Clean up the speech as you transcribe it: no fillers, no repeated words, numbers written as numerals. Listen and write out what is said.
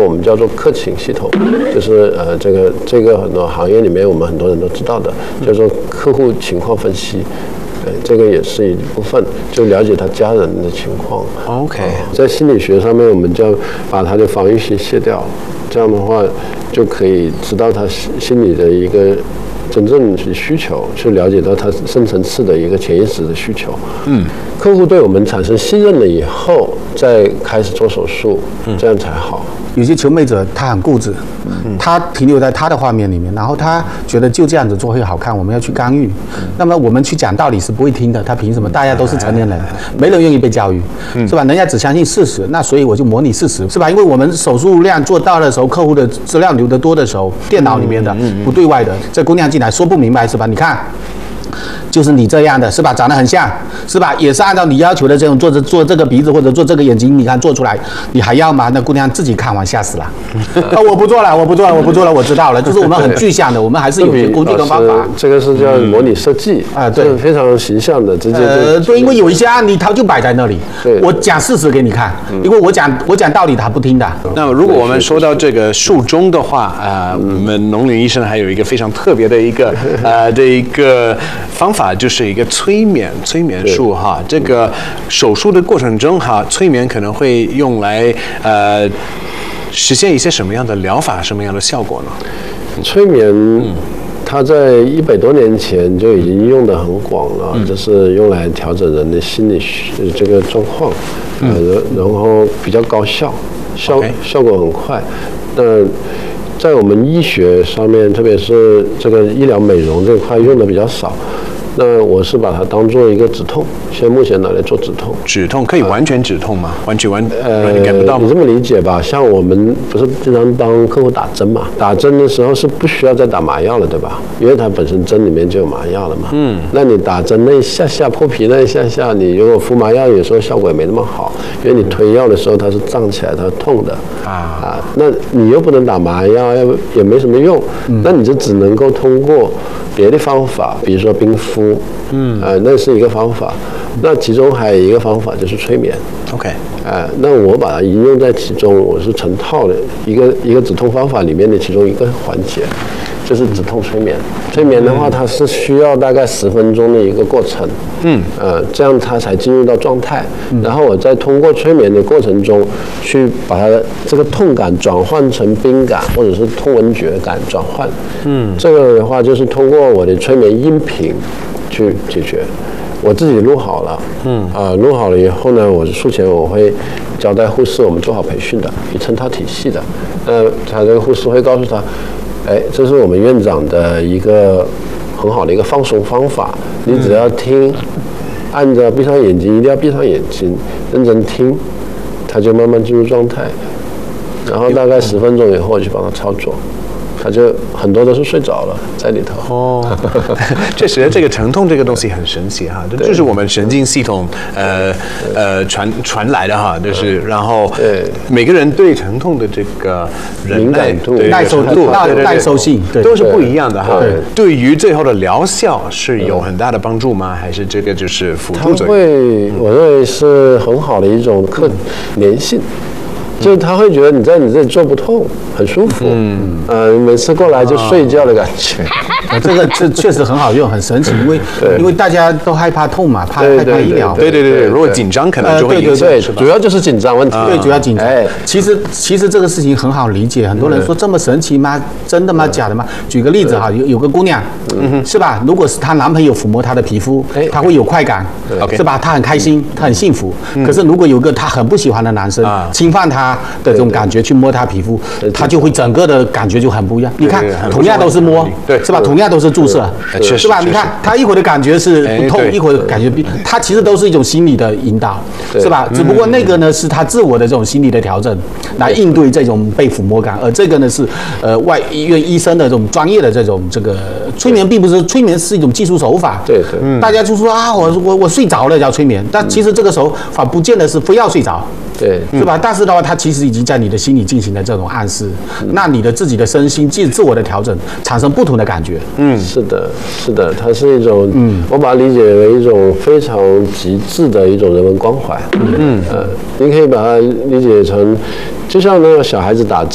我们叫做客情系统，就是这个很多行业里面我们很多人都知道的，叫做客户情况分析。这个也是一部分，就了解他家人的情况。 OK， 在心理学上面，我们就要把他的防御心卸掉，这样的话就可以知道他心理的一个真正的需求，去了解到他深层次的一个潜意识的需求。客户对我们产生信任了以后，再开始做手术，这样才好。 有些求美者他很固执，他停留在他的画面里面，然后他觉得就这样子做会好看，我们要去干预。那么我们去讲道理是不会听的，他凭什么？大家都是成年人，没人愿意被教育，是吧？人家只相信事实，那所以我就模拟事实，是吧？因为我们手术量做到的时候，客户的资料留得多的时候，电脑里面的不对外的，这姑娘进来说不明白，是吧？你看。就是你这样的，是吧？长得很像，是吧？也是按照你要求的这种做这个鼻子或者做这个眼睛，你看做出来，你还要吗？那姑娘自己看完吓死了。我不做了，我知道了。就是我们很具象的，我们还是有些工具跟方法。 这个是叫模拟设计啊，对， 非常形象的，直接对，因为有一些案例它就摆在那里，我讲事实给你看，因为我讲道理他不听的。 那如果我们说到这个术中的话，我们农林医生还有一个非常特别的一个方法，就是一个催眠术哈。这个手术的过程中哈，催眠可能会用来实现一些什么样的疗法，什么样的效果呢？ 催眠，它在100多年前就已经用得很广了，就是用来调整人的心理这个状况，然后比较高效，效果很快。那在我们医学上面，特别是这个医疗美容这块用的比较少。那我是把它当做一个止痛，现在目前拿来做止痛。 止痛可以完全止痛吗？完全感不到吗？ 你这么理解吧，像我们不是经常帮客户打针嘛？打针的时候是不需要再打麻药了，对吧？因为它本身针里面就有麻药了嘛。那你打针那一下下破皮那一下下，你如果敷麻药，有时候效果也没那么好，因为你推药的时候它是胀起来，它是痛的那你又不能打麻药，也没什么用。那你就只能够通过别的方法，比如说冰敷。那是一个方法。那其中还有一个方法就是催眠。 OK。 那我把它应用在其中，我是成套的一个止痛方法里面的其中一个环节，就是止痛催眠。催眠的话，它是需要大概10分钟的一个过程。这样它才进入到状态。然后我再通过催眠的过程中，去把它这个痛感转换成冰感，或者是痛闻觉感转换。这个的话就是通过我的催眠音频去解决。我自己录好了，录好了以后呢，我术前我会交代护士，我们做好培训的，有成套体系的。他这个护士会告诉他，这是我们院长的一个很好的一个放松方法，你只要听，按着闭上眼睛，一定要闭上眼睛，认真听，他就慢慢进入状态。然后大概10分钟以后，我去帮他操作。他就很多都是睡着了在里头。 确实，这个疼痛这个东西很神奇哈，这就是我们神经系统传来的哈，就是然后每个人对疼痛的这个敏感度、 耐受性都是不一样的哈。对于最后的疗效是有很大的帮助吗？还是这个就是辅助作用？ 我认为是很好的一种粘性。就是他会觉得你在你这里做不痛，很舒服。每次过来就睡觉的感觉。 这确实很好用，很神奇，因为大家都害怕痛嘛，害怕医疗。 对，如果紧张可能就会影响。 主要就是紧张问题。 对，主要紧张。其实这个事情很好理解，很多人说这么神奇吗？真的吗？假的吗？举个例子哈，有个姑娘，是吧？如果是她男朋友抚摸她的皮肤，她会有快感，是吧？她很开心，她很幸福。可是如果有个她很不喜欢的男生侵犯她的这种感觉去摸她皮肤，她就会整个的感觉就很不一样。你看，同样都是摸，是吧？同样都是注射，是吧？你看，她一会儿的感觉是不痛，一会儿感觉她其实都是一种心理的引导，是吧？只不过那个呢是她自我的这种心理的调整，来应对这种被抚摸感，而这个呢是外医院医生的这种专业的这种这个催眠，并不是催眠是一种技术手法。 对， 大家就说啊，我睡着了叫催眠，但其实这个手法不见得是非要睡着。 对， 是吧？但是的话，它其实已经在你的心里进行了这种暗示，那你的自己的身心自我的调整，产生不同的感觉。 是的，它是一种，我把它理解为一种非常极致的一种人文关怀。你可以把它理解成，就像那个小孩子打针。